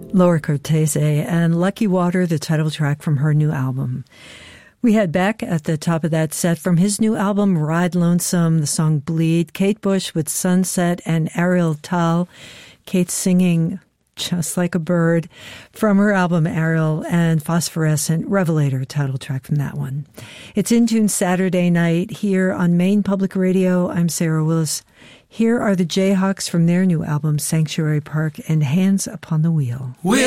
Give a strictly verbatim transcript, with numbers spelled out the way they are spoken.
Laura Cortese and Lucky Water, the title track from her new album. We had Beck at the top of that set from his new album, Ride Lonesome, the song Bleed, Kate Bush with Sunset, and Ariel Tal, Kate singing Just Like a Bird from her album Ariel, and Phosphorescent, Revelator, title track from that one. It's In Tune Saturday night here on Maine Public Radio. I'm Sarah Willis. Here are the Jayhawks from their new album, Sanctuary Park, and Hands Upon the Wheel. We'll